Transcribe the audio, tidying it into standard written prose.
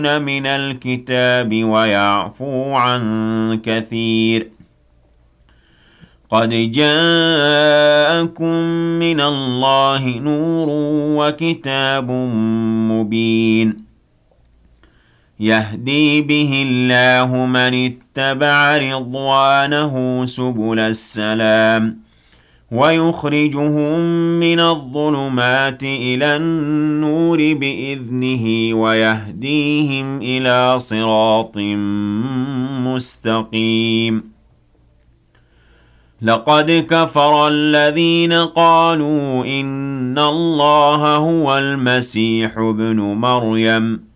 من الكتاب ويعفو عن كثير قد جاءكم من الله نور وكتاب مبين يهدي به الله من اتبع رضوانه سبل السلام ويخرجهم من الظلمات إلى النور بإذنه ويهديهم إلى صراط مستقيم لقد كفر الذين قالوا إن الله هو المسيح ابن مريم